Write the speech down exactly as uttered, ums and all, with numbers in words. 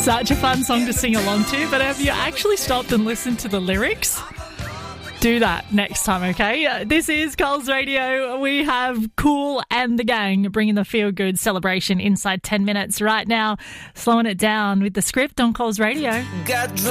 Such a fun song to sing along to, but have you actually stopped and listened to the lyrics? Do that next time, okay? This is Coles Radio. We have Kool and the gang bringing the feel-good celebration inside ten minutes right now, slowing it down with The Script on Coles Radio. Got